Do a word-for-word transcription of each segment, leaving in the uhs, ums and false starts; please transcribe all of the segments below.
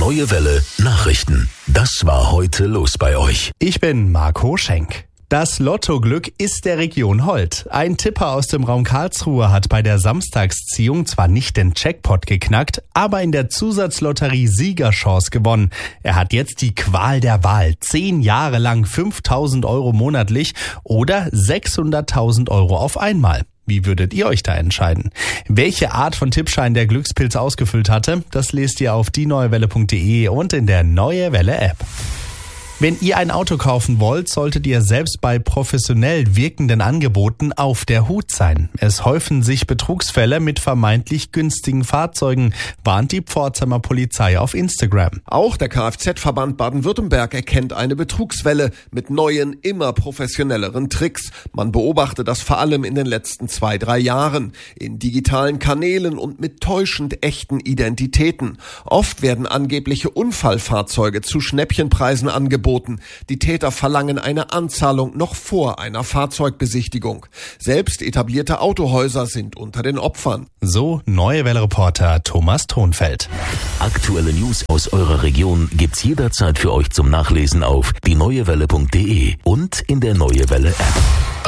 Neue Welle Nachrichten. Das war heute los bei euch. Ich bin Marco Schenk. Das Lottoglück ist der Region hold. Ein Tipper aus dem Raum Karlsruhe hat bei der Samstagsziehung zwar nicht den Jackpot geknackt, aber in der Zusatzlotterie Siegerchance gewonnen. Er hat jetzt die Qual der Wahl. Zehn Jahre lang fünftausend Euro monatlich oder sechshunderttausend Euro auf einmal. Wie würdet ihr euch da entscheiden? Welche Art von Tippschein der Glückspilz ausgefüllt hatte, das lest ihr auf die neue welle punkt de und in der Neue Welle App. Wenn ihr ein Auto kaufen wollt, solltet ihr selbst bei professionell wirkenden Angeboten auf der Hut sein. Es häufen sich Betrugsfälle mit vermeintlich günstigen Fahrzeugen, warnt die Pforzheimer Polizei auf Instagram. Auch der Kfz-Verband Baden-Württemberg erkennt eine Betrugswelle mit neuen, immer professionelleren Tricks. Man beobachte das vor allem in den letzten zwei, drei Jahren. In digitalen Kanälen und mit täuschend echten Identitäten. Oft werden angebliche Unfallfahrzeuge zu Schnäppchenpreisen angeboten. Die Täter verlangen eine Anzahlung noch vor einer Fahrzeugbesichtigung. Selbst etablierte Autohäuser sind unter den Opfern. So Neue Welle-Reporter Thomas Thonfeld. Aktuelle News aus eurer Region gibt's jederzeit für euch zum Nachlesen auf die neue welle punkt de und in der Neue Welle App.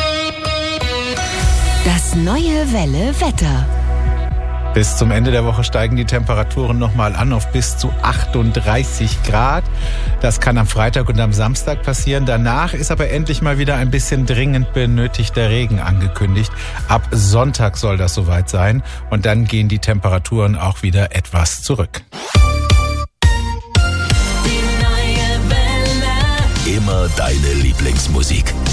Das Neue Welle Wetter. Bis zum Ende der Woche steigen die Temperaturen nochmal an auf bis zu achtunddreißig Grad. Das kann am Freitag und am Samstag passieren. Danach ist aber endlich mal wieder ein bisschen dringend benötigter Regen angekündigt. Ab Sonntag soll das soweit sein. Und dann gehen die Temperaturen auch wieder etwas zurück. Immer deine Lieblingsmusik.